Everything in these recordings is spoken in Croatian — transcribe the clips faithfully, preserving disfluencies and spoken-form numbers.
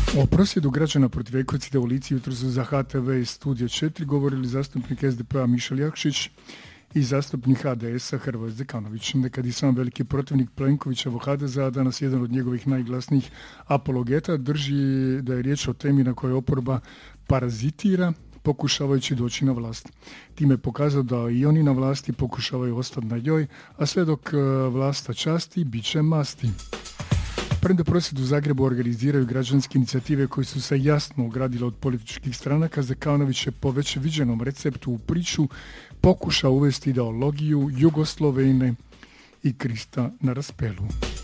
O prosvjedu građana protiv ekocida u Lici jutro su za H T V i Studio četiri govorili zastupnik S D P-a Mišel Jakšić i zastupnik H D S-a Hrvoje Zekanović. Nekad i sam veliki protivnik Plenkovićevog H D Z-a, danas jedan od njegovih najglasnijih apologeta, drži da je riječ o temi na kojoj oporba parazitira, pokušavajući doći na vlast. Time je pokazao da i oni na vlasti pokušavaju ostati na njoj, a sve dok vlasta časti, bit će masti. Premda prosvjed u Zagrebu organiziraju građanske inicijative koje su se jasno ogradile od političkih stranaka, Zekanović je po već viđenom receptu u priču pokušao uvesti ideologiju Jugoslovene i Krista na raspelu.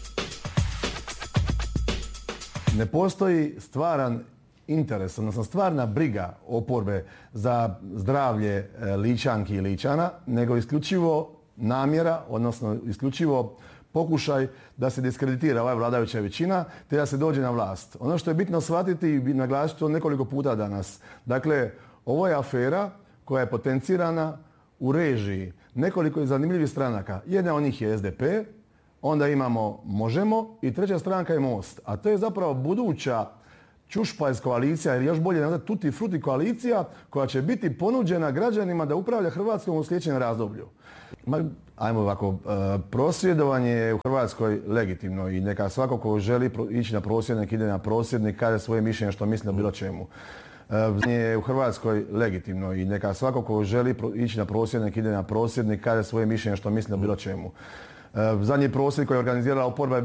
Ne postoji stvaran interes, odnosno stvarna briga oporbe za zdravlje Ličanki i Ličana, nego isključivo namjera, odnosno isključivo pokušaj da se diskreditira ova vladajuća većina te da se dođe na vlast. Ono što je bitno shvatiti i naglasiti to nekoliko puta danas. Dakle, ovo je afera koja je potencirana u režiji nekoliko zanimljivih stranaka. Jedna od njih je S D P, onda imamo Možemo i treća stranka je Most. A to je zapravo buduća čušpajs koalicija, ili još bolje nazvati tutti frutti koalicija koja će biti ponuđena građanima da upravlja Hrvatskom u sljedećem razdoblju. Ajmo ovako, prosvjedovanje je u Hrvatskoj legitimno i neka svako ko želi ići na prosvjed, nek ide na prosvjed, nek kaže svoje mišljenje što misli o bilo čemu. Je u Hrvatskoj legitimno i neka svako ko želi ići na prosvjed, nek ide na prosvjed, nek kaže svoje mišljenje što misli o bilo čemu. Zadnji prosvjed koji je organizirala oporba